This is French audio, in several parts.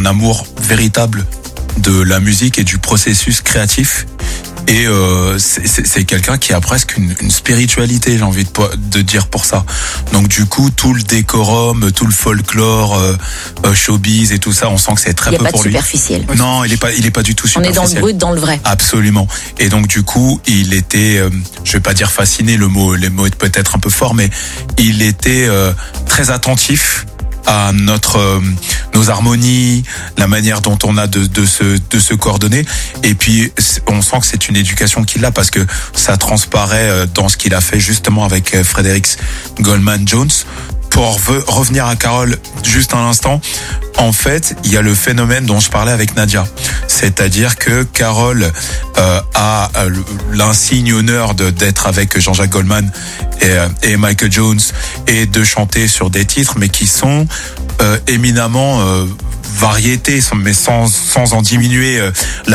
un amour véritable de la musique et du processus créatif. Et c'est quelqu'un qui a presque une spiritualité, j'ai envie de dire pour ça. Donc du coup, tout le décorum, tout le folklore, showbiz et tout ça, on sent que c'est très peu pour lui. Il n'y a pas de superficiel. Non, il est pas du tout superficiel. On est dans le brut, dans le vrai. Absolument. Et donc du coup, il était, je vais pas dire fasciné, les mots est peut-être un peu fort, mais il était très attentif à nos harmonies, la manière dont on a de se coordonner. Et puis on sent que c'est une éducation qu'il a, parce que ça transparaît dans ce qu'il a fait justement avec Frédéric Goldman Jones. Pour revenir à Carole juste un instant, en fait, il y a le phénomène dont je parlais avec Nadia. C'est-à-dire que Carole a l'insigne honneur d'être avec Jean-Jacques Goldman et Michael Jones et de chanter sur des titres, mais qui sont éminemment variétés, mais sans en diminuer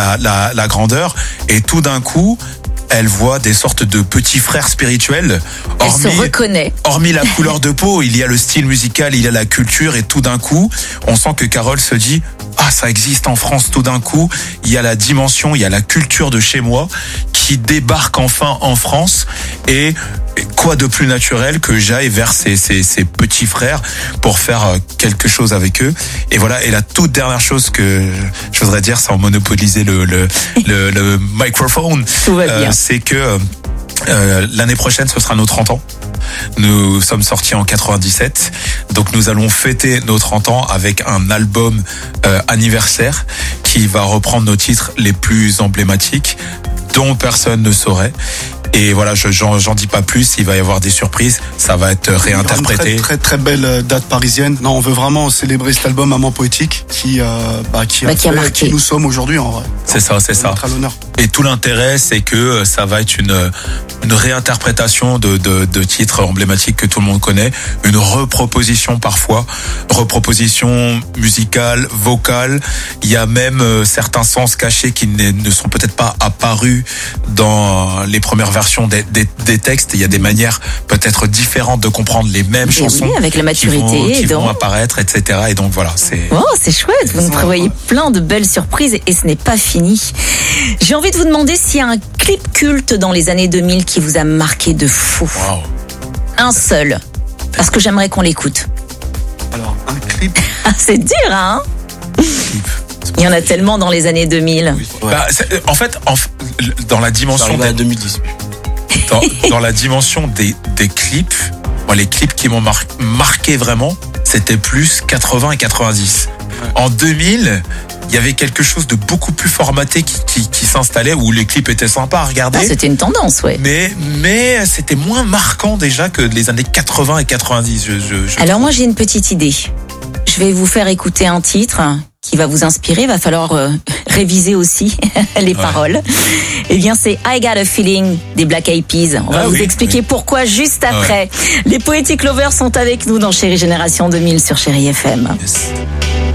la grandeur. Et tout d'un coup, elle voit des sortes de petits frères spirituels. Elle se reconnaît. Hormis la couleur de peau, il y a le style musical, il y a la culture, et tout d'un coup, on sent que Carole se dit « Ah, ça existe en France ». Tout d'un coup, il y a la dimension, il y a la culture de chez moi qui débarque enfin en France. Et quoi de plus naturel que j'aille vers ces petits frères pour faire quelque chose avec eux. Et voilà. Et la toute dernière chose que je voudrais dire, sans monopoliser le microphone, c'est que l'année prochaine, ce sera nos 30 ans. Nous sommes sortis en 97, donc nous allons fêter nos 30 ans avec un album anniversaire qui va reprendre nos titres les plus emblématiques, dont personne ne saurait. Et voilà, j'en dis pas plus, il va y avoir des surprises, ça va être réinterprété. Une très très belle date parisienne. Non, on veut vraiment célébrer cet album Amant poétique qui a marqué qui nous sommes aujourd'hui en vrai. C'est ça. À l'honneur. Et tout l'intérêt, c'est que ça va être une réinterprétation de titres emblématiques que tout le monde connaît, une reproposition parfois, reproposition musicale, vocale. Il y a même certains sens cachés qui ne sont peut-être pas apparus dans les premières versions des textes. Il y a des manières peut-être différentes de comprendre les mêmes chansons. Oui, avec la maturité qui vont apparaître, etc. Et donc voilà, c'est chouette. Vous nous prévoyez plein de belles surprises et ce n'est pas fini. J'ai envie de vous demander s'il y a un clip culte dans les années 2000 qui vous a marqué de fou. Wow. Un seul. Parce que j'aimerais qu'on l'écoute. Alors, un clip. C'est dur, hein? Il y en a tellement dans les années 2000. Ouais. En fait, dans la dimension des 2010. Dans la dimension des clips, moi, les clips qui m'ont marqué vraiment, c'était plus 80 et 90. Ouais. En 2000, il y avait quelque chose de beaucoup plus formaté qui s'installait, où les clips étaient sympas à regarder. C'était une tendance, ouais. Mais c'était moins marquant déjà que les années 80 et 90. Alors moi, j'ai une petite idée. Je vais vous faire écouter un titre qui va vous inspirer. Il va falloir réviser aussi les paroles. Eh bien, c'est I Got a Feeling des Black Eyed Peas. On va vous expliquer pourquoi juste après. Les Poetic Lovers sont avec nous dans Chérie Génération 2000 sur Chérie FM. Yes.